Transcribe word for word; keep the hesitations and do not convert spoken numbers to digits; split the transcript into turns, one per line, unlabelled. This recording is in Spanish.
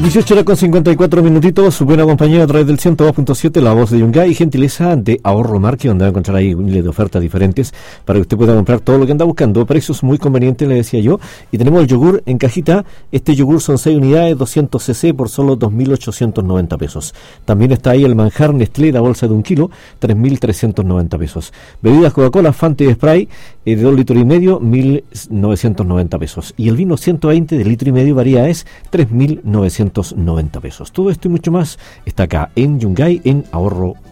dieciocho horas con cincuenta y cuatro minutitos, su buena compañía a través del ciento dos punto siete, la voz de Yungay, y gentileza de Ahorro Market, donde va a encontrar ahí miles de ofertas diferentes para que usted pueda comprar todo lo que anda buscando. Precios muy convenientes, le decía yo. Y tenemos el yogur en cajita. Este yogur son seis unidades, doscientos centilitros por solo dos mil ochocientos noventa pesos. También está ahí el manjar Nestlé, la bolsa de un kilo, tres mil trescientos noventa pesos. Bebidas Coca-Cola, Fanta y Spray, eh, de dos litros y medio, mil novecientos noventa pesos. Y el vino ciento veinte de litro y medio, variedades, tres mil novecientos noventa pesos. Todo esto y mucho más está acá en Yungay, en Ahorro